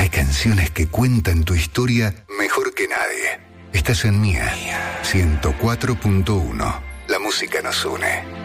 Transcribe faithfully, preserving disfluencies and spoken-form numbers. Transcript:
Hay canciones que cuentan tu historia mejor que nadie. Estás en Mía, ciento cuatro punto uno. La música nos une.